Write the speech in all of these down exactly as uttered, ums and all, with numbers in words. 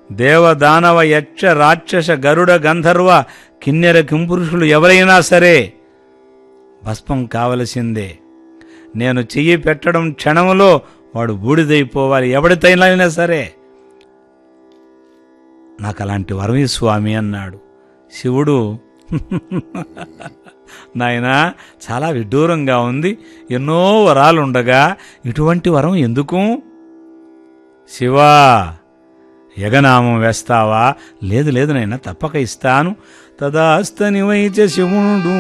దేవదానవ యక్ష రాక్షస గరుడ గంధర్వ కిన్నెర కింపురుషులు ఎవరైనా సరే భస్మం కావలసిందే. నేను చెయ్యి పెట్టడం క్షణంలో వాడు బూడిదైపోవాలి, ఎవడితైనా సరే. నాకు అలాంటి వరమే స్వామి అన్నాడు. శివుడు నాయనా చాలా విడ్డూరంగా ఉంది, ఎన్నో వరాలుండగా ఇటువంటి వరం ఎందుకు? శివా యగనామం వేస్తావా? లేదు లేదు నాయనా, తప్పక ఇస్తాను. తదాస్తని వైచ శివుడు.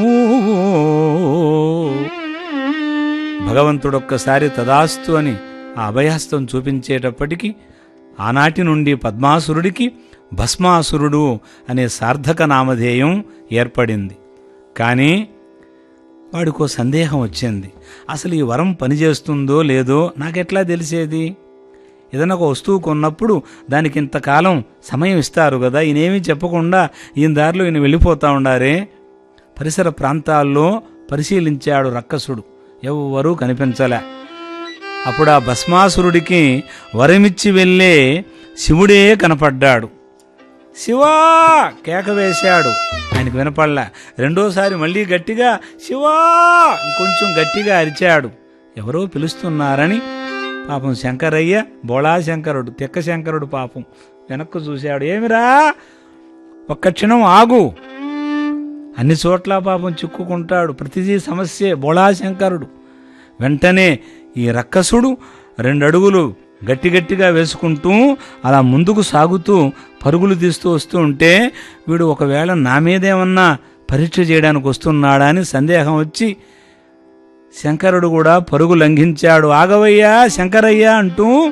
భగవంతుడొక్కసారి తదాస్తు అని ఆ అభయహస్తం చూపించేటప్పటికీ ఆనాటి నుండి పద్మాసురుడికి భస్మాసురుడు అనే సార్థక నామధేయం ఏర్పడింది. కానీ వాడికో సందేహం వచ్చింది. అసలు ఈ వరం పనిచేస్తుందో లేదో నాకెట్లా తెలిసేది? ఏదైనా ఒక వస్తువు కొన్నప్పుడు దానికి ఇంతకాలం సమయం ఇస్తారు కదా, ఈయనేమీ చెప్పకుండా ఈయన దారిలో ఈయన వెళ్ళిపోతా ఉండారే. పరిసర ప్రాంతాల్లో పరిశీలించాడు రక్కసుడు, ఎవ్వరూ కనిపించలే. అప్పుడు ఆ భస్మాసురుడికి వరమిచ్చి వెళ్ళే శివుడే కనపడ్డాడు. శివా కేక వేశాడు, ఆయనకు వినపడలా. రెండోసారి మళ్ళీ గట్టిగా శివా ఇంకొంచెం గట్టిగా అరిచాడు. ఎవరో పిలుస్తున్నారని పాపం శంకరయ్య, బోళా శంకరుడు, తెక్క శంకరుడు పాపం వెనక్కు చూశాడు. ఏమిరా, ఒక్క క్షణం ఆగు. అన్ని చోట్ల పాపం చిక్కుకుంటాడు, ప్రతిదీ సమస్యే బోళా శంకరుడు. వెంటనే ఈ రక్కసుడు రెండు అడుగులు గట్టి గట్టిగా వేసుకుంటూ అలా ముందుకు సాగుతూ పరుగులు తీస్తూ వస్తూ ఉంటే వీడు ఒకవేళ నా మీదేమన్నా పరీక్ష చేయడానికి వస్తున్నాడా అని సందేహం వచ్చి శంకరుడు కూడా పరుగు లంఘించాడు. ఆగవయ్యా శంకరయ్య అంటూ